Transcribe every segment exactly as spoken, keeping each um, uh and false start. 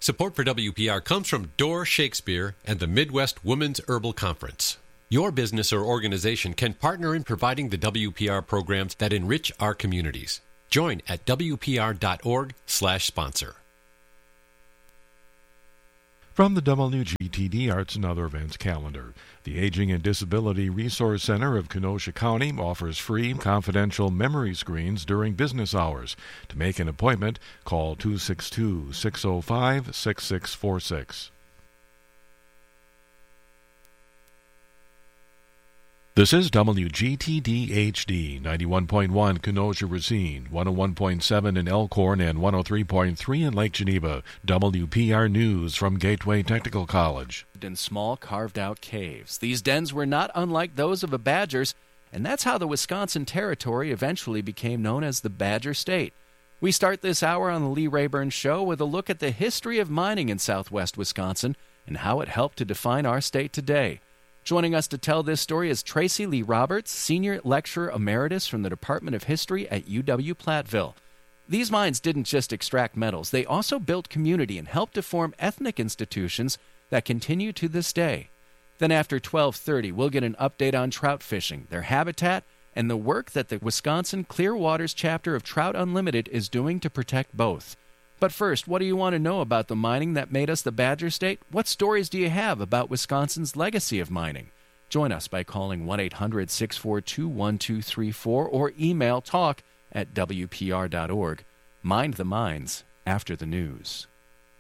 Support for W P R comes from Door Shakespeare and the Midwest Women's Herbal Conference. Your business or organization can partner in providing the W P R programs that enrich our communities. Join at W P R dot org slash sponsor. From the W G T D Arts and Other Events calendar, the Aging and Disability Resource Center of Kenosha County offers free, confidential memory screens during business hours. To make an appointment, call two six two, six oh five, six six four six. This is W G T D H D, ninety-one point one Kenosha Racine, one oh one point seven in Elkhorn, and one oh three point three in Lake Geneva. W P R News from Gateway Technical College. In small carved-out caves, these dens were not unlike those of a badger's, and that's how the Wisconsin Territory eventually became known as the Badger State. We start this hour on the Lee Rayburn Show with a look at the history of mining in southwest Wisconsin and how it helped to define our state today. Joining us to tell this story is Tracy Lee Roberts, Senior Lecturer Emeritus from the Department of History at U W-Platteville. These mines didn't just extract metals, they also built community and helped to form ethnic institutions that continue to this day. Then after twelve thirty, we'll get an update on trout fishing, their habitat, and the work that the Wisconsin Clear Waters chapter of Trout Unlimited is doing to protect both. But first, what do you want to know about the mining that made us the Badger State? What stories do you have about Wisconsin's legacy of mining? Join us by calling one eight hundred, six four two, one two three four or email talk at W P R dot org. Mind the mines after the news.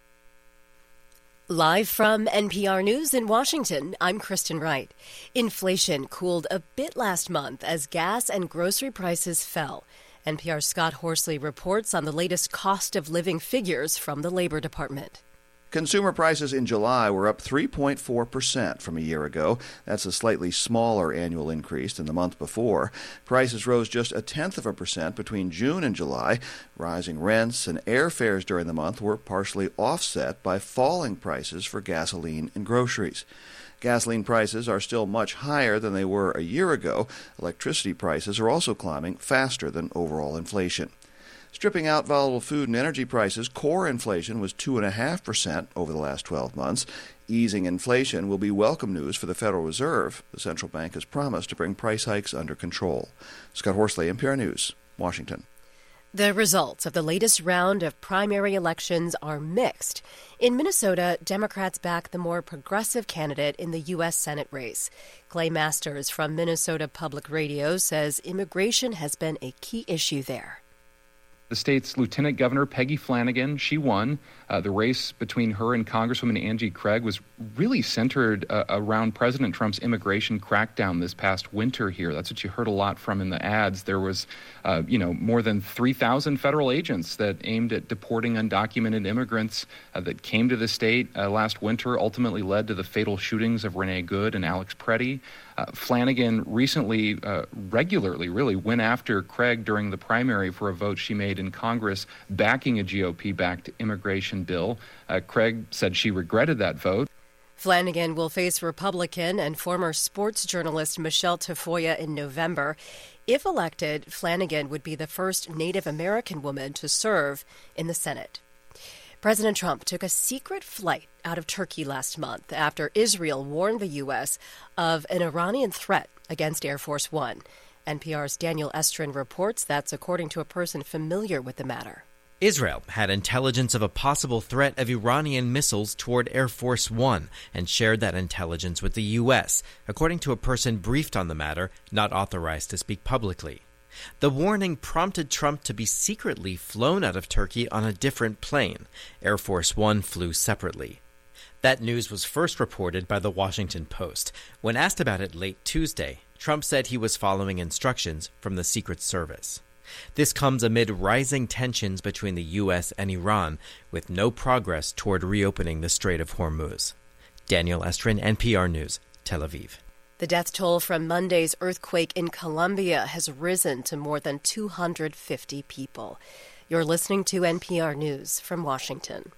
Live from N P R News in Washington, I'm Kristen Wright. Inflation cooled a bit last month as gas and grocery prices fell. N P R's Scott Horsley reports on the latest cost of living figures from the Labor Department. Consumer prices in July were up three point four percent from a year ago. That's a slightly smaller annual increase than the month before. Prices rose just a tenth of a percent between June and July. Rising rents and airfares during the month were partially offset by falling prices for gasoline and groceries. Gasoline prices are still much higher than they were a year ago. Electricity prices are also climbing faster than overall inflation. Stripping out volatile food and energy prices, core inflation was two point five percent over the last twelve months. Easing inflation will be welcome news for the Federal Reserve. The central bank has promised to bring price hikes under control. Scott Horsley, N P R News, Washington. The results of the latest round of primary elections are mixed. In Minnesota, Democrats back the more progressive candidate in the U S Senate race. Clay Masters from Minnesota Public Radio says immigration has been a key issue there. The state's Lieutenant Governor, Peggy Flanagan, she won. Uh, the race between her and Congresswoman Angie Craig was really centered uh, around President Trump's immigration crackdown this past winter here. That's what you heard a lot from in the ads. There was, uh, you know, more than three thousand federal agents that aimed at deporting undocumented immigrants uh, that came to the state uh, last winter, ultimately led to the fatal shootings of Renee Good and Alex Preddy. Uh, Flanagan recently, uh, regularly, really went after Craig during the primary for a vote she made in Congress backing a G O P-backed immigration bill. Uh, Craig said she regretted that vote. Flanagan will face Republican and former sports journalist Michelle Tafoya in November. If elected, Flanagan would be the first Native American woman to serve in the Senate. President Trump took a secret flight out of Turkey last month after Israel warned the U S of an Iranian threat against Air Force One. N P R's Daniel Estrin reports that's according to a person familiar with the matter. Israel had intelligence of a possible threat of Iranian missiles toward Air Force One and shared that intelligence with the U S, according to a person briefed on the matter, not authorized to speak publicly. The warning prompted Trump to be secretly flown out of Turkey on a different plane. Air Force One flew separately. That news was first reported by the Washington Post. When asked about it late Tuesday, Trump said he was following instructions from the Secret Service. This comes amid rising tensions between the U S and Iran, with no progress toward reopening the Strait of Hormuz. Daniel Estrin, N P R News, Tel Aviv. The death toll from Monday's earthquake in Colombia has risen to more than two hundred fifty people. You're listening to N P R News from Washington.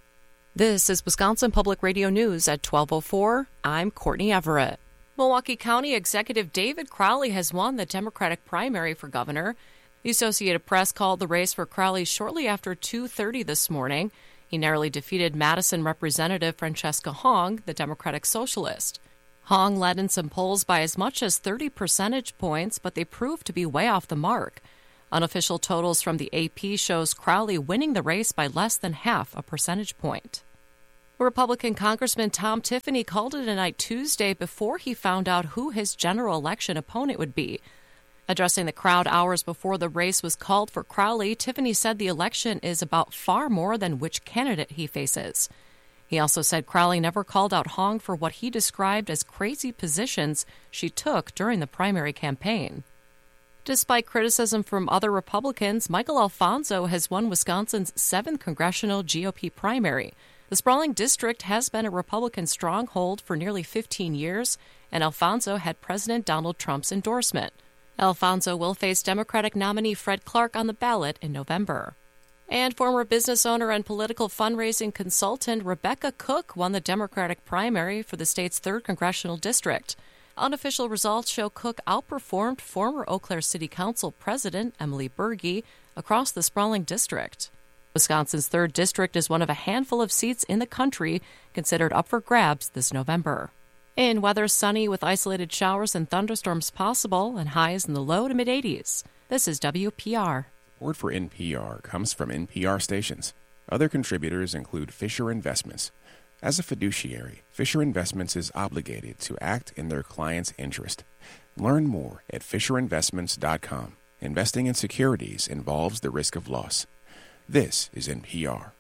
This is Wisconsin Public Radio News at twelve oh four. I'm Courtney Everett. Milwaukee County Executive David Crowley has won the Democratic primary for governor. The Associated Press called the race for Crowley shortly after two thirty this morning. He narrowly defeated Madison Representative Francesca Hong, the Democratic Socialist. Hong led in some polls by as much as thirty percentage points, but they proved to be way off the mark. Unofficial totals from the A P shows Crowley winning the race by less than half a percentage point. Republican Congressman Tom Tiffany called it a night Tuesday before he found out who his general election opponent would be. Addressing the crowd hours before the race was called for Crowley, Tiffany said the election is about far more than which candidate he faces. He also said Crowley never called out Hong for what he described as crazy positions she took during the primary campaign. Despite criticism from other Republicans, Michael Alfonso has won Wisconsin's seventh congressional G O P primary. The sprawling district has been a Republican stronghold for nearly fifteen years, and Alfonso had President Donald Trump's endorsement. Alfonso will face Democratic nominee Fred Clark on the ballot in November. And former business owner and political fundraising consultant Rebecca Cook won the Democratic primary for the state's third congressional district. Unofficial results show Cook outperformed former Eau Claire City Council President Emily Berge across the sprawling district. Wisconsin's third district is one of a handful of seats in the country considered up for grabs this November. In weather, sunny with isolated showers and thunderstorms possible and highs in the low to mid-eighties. This is W P R. Support for N P R comes from N P R stations. Other contributors include Fisher Investments. As a fiduciary, Fisher Investments is obligated to act in their client's interest. Learn more at fisher investments dot com. Investing in securities involves the risk of loss. This is N P R.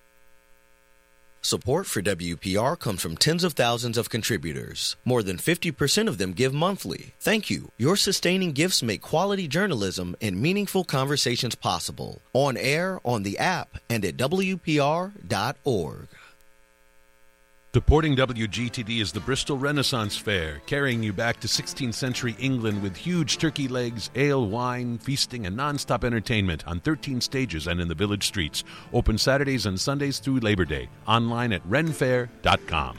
Support for W P R comes from tens of thousands of contributors. More than fifty percent of them give monthly. Thank you. Your sustaining gifts make quality journalism and meaningful conversations possible. On air, on the app, and at W P R dot org. Supporting W G T D is the Bristol Renaissance Fair, carrying you back to sixteenth century England with huge turkey legs, ale, wine, feasting, and non-stop entertainment on thirteen stages and in the village streets. Open Saturdays and Sundays through Labor Day. Online at ren fair dot com.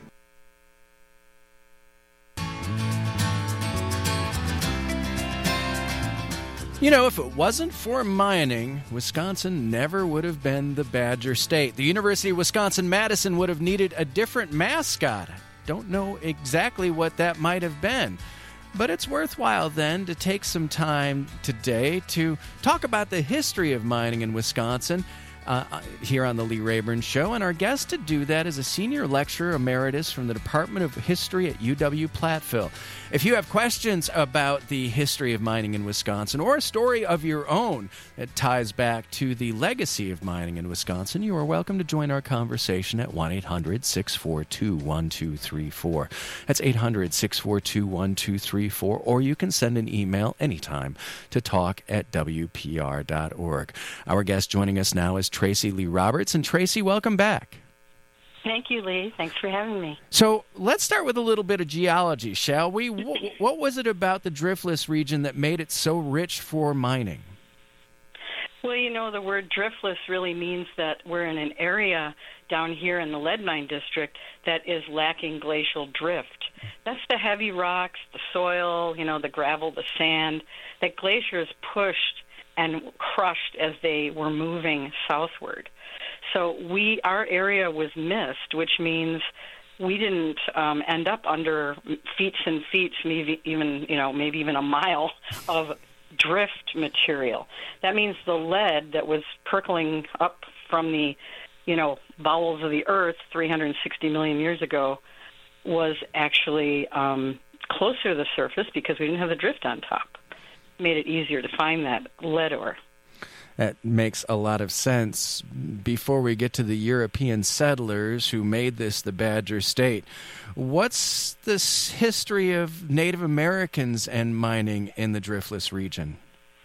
You know, if it wasn't for mining, Wisconsin never would have been the Badger State. The University of Wisconsin-Madison would have needed a different mascot. I don't know exactly what that might have been. But it's worthwhile then to take some time today to talk about the history of mining in Wisconsin uh, here on the Lee Rayburn Show. And our guest to do that is a senior lecturer emeritus from the Department of History at U W-Platteville. If you have questions about the history of mining in Wisconsin or a story of your own that ties back to the legacy of mining in Wisconsin, you are welcome to join our conversation at one eight hundred six four two one two three four. That's eight hundred six four two one two three four, or you can send an email anytime to talk at W P R dot org. Our guest joining us now is Tracy Lee Roberts. And Tracy, welcome back. Thank you, Lee. Thanks for having me. So let's start with a little bit of geology, shall we? What was it about the Driftless region that made it so rich for mining? Well, you know, the word driftless really means that we're in an area down here in the lead mine district that is lacking glacial drift. That's the heavy rocks, the soil, you know, the gravel, the sand, that glaciers pushed and crushed as they were moving southward. So we, our area was missed, which means we didn't um, end up under feet and feet, maybe even, you know, maybe even a mile of drift material. That means the lead that was percolating up from the, you know, bowels of the earth three hundred sixty million years ago was actually um, closer to the surface because we didn't have the drift on top. It made it easier to find that lead ore. That makes a lot of sense. Before we get to the European settlers who made this the Badger State, what's this history of Native Americans and mining in the Driftless region?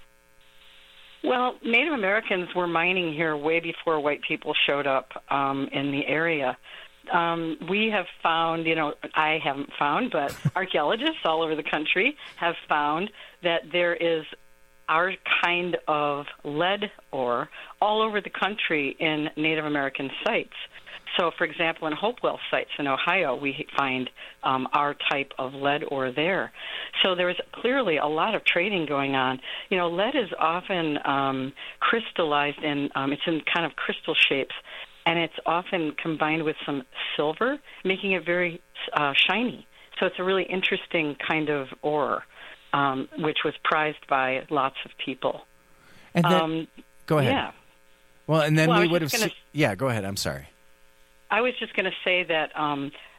Well, Native Americans were mining here way before white people showed up um, in the area. Um, we have found, you know, I haven't found, but archaeologists all over the country have found that there is our kind of lead ore all over the country in Native American sites. So, for example, in Hopewell sites in Ohio, we find um, our type of lead ore there. So there's clearly a lot of trading going on. You know, lead is often um, crystallized in, um, it's in kind of crystal shapes and it's often combined with some silver, making it very uh, shiny. So it's a really interesting kind of ore, um, which was prized by lots of people. And then, um, go ahead. Yeah. Well, and then well, we would have... Gonna, se- yeah, go ahead. I'm sorry. I was just going to say that um,